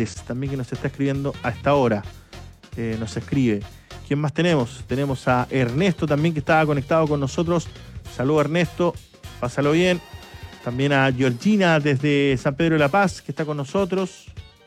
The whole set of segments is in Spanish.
Andes, también que nos está escribiendo a esta hora. Nos escribe. ¿Quién más tenemos? Tenemos a Ernesto también, que estaba conectado con nosotros. Saludos, Ernesto. Pásalo bien. También a Georgina desde San Pedro de la Paz, que está con nosotros.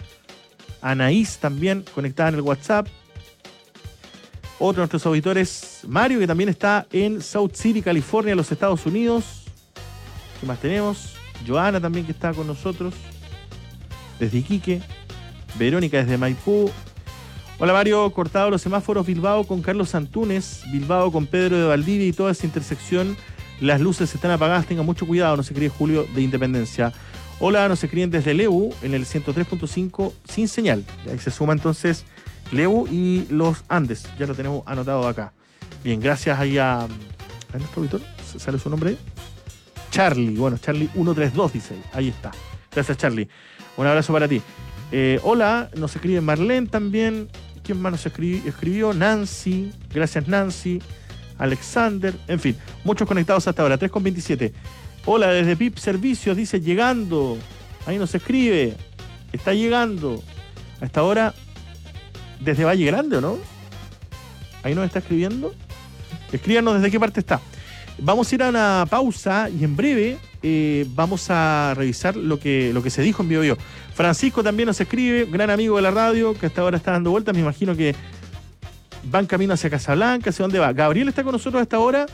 Anaís también, conectada en el WhatsApp. Otro de nuestros auditores, Mario, que también está en South City, California, los Estados Unidos. ¿Qué más tenemos? Joana también, que está con nosotros desde Iquique. Verónica desde Maipú. Hola Mario, cortado los semáforos Bilbao con Carlos Antunes, Bilbao con Pedro de Valdivia y toda esa intersección, las luces están apagadas, tengan mucho cuidado, nos escribe Julio de Independencia. Hola, nos escriben desde Lebu en el 103.5 sin señal. Ahí se suma entonces Lebu y los Andes, ya lo tenemos anotado acá. Bien, gracias ahí a nuestro auditor, ¿sale su nombre? Charlie, bueno, Charlie 132 dice ahí está. Gracias Charlie, un abrazo para ti. Hola, nos escribe Marlene también. ¿Quién más nos escribió? Nancy, gracias Nancy. Alexander, en fin, muchos conectados hasta ahora, 3:27. Hola, desde PIP Servicios, dice, llegando. Ahí nos escribe, está llegando. A esta hora, desde Valle Grande, ¿o no? Ahí nos está escribiendo. Escríbanos desde qué parte está. Vamos a ir a una pausa y en breve vamos a revisar lo que se dijo en Bio. Francisco también nos escribe, gran amigo de la radio, que hasta ahora está dando vueltas. Me imagino que van camino hacia Casablanca, ¿hacia dónde va? Gabriel está con nosotros hasta ahora.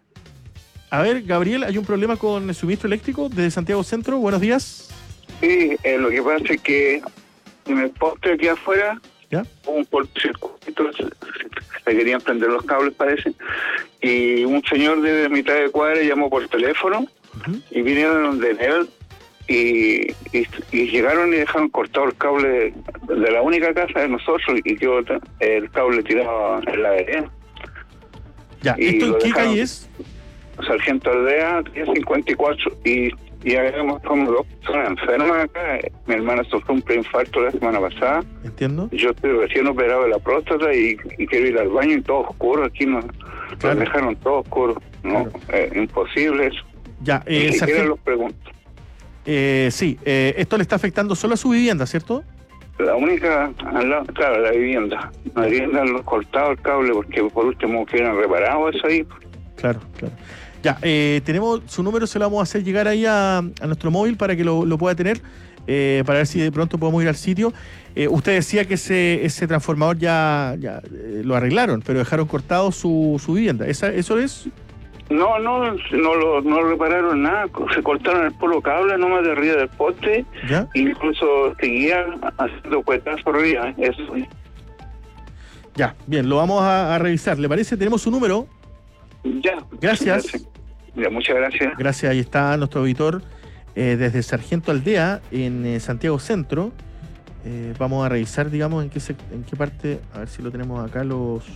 A ver, Gabriel, ¿hay un problema con el suministro eléctrico desde Santiago Centro? Buenos días. Sí, lo que pasa es que en el poste aquí afuera, ¿ya? Hubo un cortocircuito, se querían prender los cables, parece, y un señor de mitad de cuadra llamó por teléfono, y vinieron de él y llegaron y dejaron cortado el cable de la única casa de nosotros y quedó el cable tirado en la vereda. Ya, ¿esto en qué calle es? Sargento Aldea, 54, y habíamos como 2 personas enfermas acá. Mi hermana sufrió un preinfarto la semana pasada. Entiendo. Yo estoy recién operado de la próstata y quiero ir al baño y todo oscuro. Aquí nos dejaron todo oscuro. No, claro. Imposible eso. Ya, Sargento, los pregunto. Sí, esto le está afectando solo a su vivienda, ¿cierto? La única, claro, la vivienda. La vivienda lo cortado el cable porque por último hubieran reparado eso ahí. Claro. Ya, tenemos su número, se lo vamos a hacer llegar ahí a nuestro móvil para que lo pueda tener, para ver si de pronto podemos ir al sitio. Usted decía que ese transformador ya lo arreglaron, pero dejaron cortado su vivienda. ¿Eso es? No lo repararon nada, se cortaron el puro cable nomás de arriba del poste. ¿Ya? Incluso seguían haciendo cuetazos arriba, eso. Ya, bien, lo vamos a revisar. ¿Le parece? Tenemos su número. Ya. Gracias. Ya, muchas gracias. Gracias, ahí está nuestro auditor desde Sargento Aldea en Santiago Centro. Vamos a revisar, digamos, en qué parte, a ver si lo tenemos acá,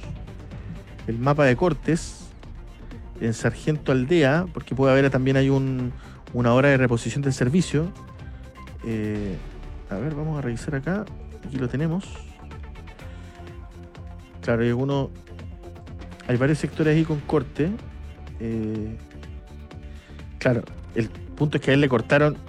el mapa de cortes en Sargento Aldea, porque puede haber también hay una hora de reposición del servicio. A ver, vamos a revisar acá. Aquí lo tenemos. Claro, hay varios sectores ahí con corte. Claro, el punto es que a él le cortaron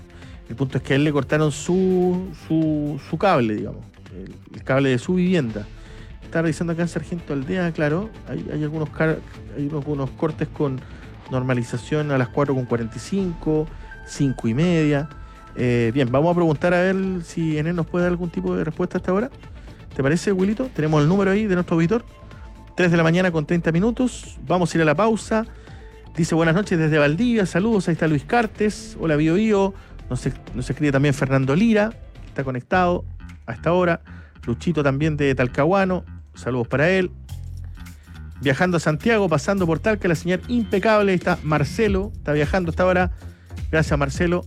su cable, digamos, el cable de su vivienda. Está revisando acá en Sargento Aldea, claro, hay algunos cortes con normalización a las 4:45, 5:30. Bien, vamos a preguntar a ver si Enel nos puede dar algún tipo de respuesta hasta ahora. ¿Te parece, Wilito? Tenemos el número ahí de nuestro auditor. 3:30 a.m. Vamos a ir a la pausa. Dice, buenas noches desde Valdivia, saludos, ahí está Luis Cartes. Hola, Bio. Nos escribe también Fernando Lira, que está conectado a esta hora. Luchito también de Talcahuano, saludos para él. Viajando a Santiago, pasando por Talca, la señal impecable. Ahí está Marcelo, está viajando hasta ahora. Gracias, Marcelo.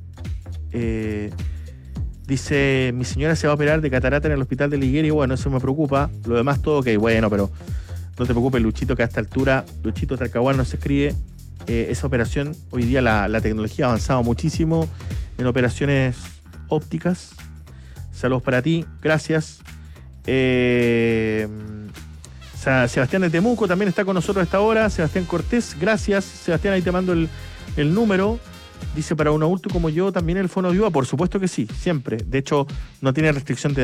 Dice, mi señora se va a operar de catarata en el hospital de Ligueria. Bueno, eso me preocupa. Lo demás todo ok, bueno, pero no te preocupes, Luchito, que a esta altura, Luchito Talcahuano nos escribe. Esa operación, hoy día la tecnología ha avanzado muchísimo en operaciones ópticas. Saludos para ti, gracias. Sebastián de Temuco también está con nosotros a esta hora. Sebastián Cortés, gracias. Sebastián, ahí te mando el número. Dice, para un adulto como yo, también el Fonoviva, por supuesto que sí, siempre. De hecho, no tiene restricción de